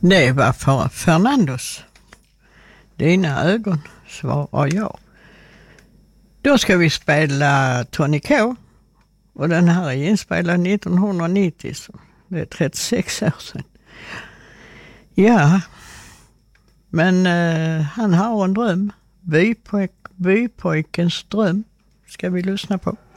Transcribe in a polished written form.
Det var för Fernandos. Dina ögon, svarar jag. Då ska vi spela Tony K. Och den här är inspelad 1990, så det är 36 år sedan. Ja, men han har en dröm. Bypojkens dröm ska vi lyssna på.